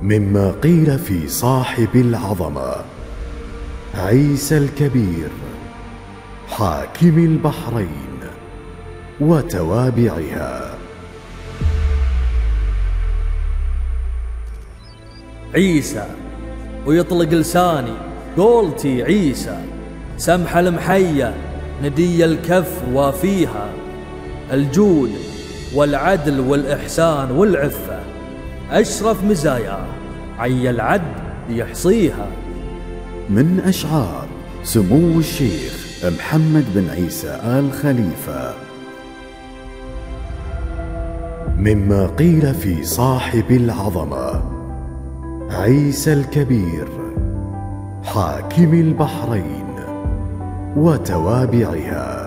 مما قيل في صاحب العظمة عيسى الكبير حاكم البحرين وتوابعها. عيسى ويطلق لساني قولتي عيسى، سمحة المحية ندي الكف وافيها، الجود والعدل والإحسان والعفة أشرف مزايا عي العد يحصيها. من أشعار سمو الشيخ محمد بن عيسى آل خليفة. مما قيل في صاحب العظمة عيسى الكبير حاكم البحرين وتوابعها.